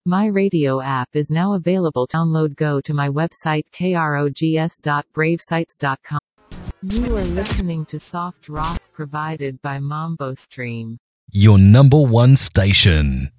My radio app is now available. Download. Go to my website krogs.bravesites.com. You are listening to Soft Rock provided by Mambo Stream. Your number one station.